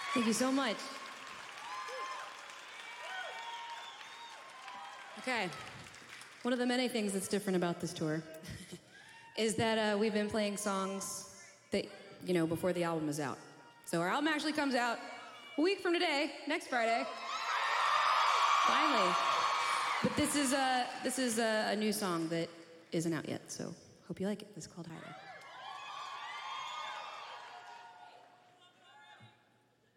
Thank you so much. Okay. One of the many things that's different about this tour is that we've been playing songs that, before the album is out. So our album actually comes out a week from today, next Friday. Finally. But this is a new song that isn't out yet, so hope you like it. This is called Higher.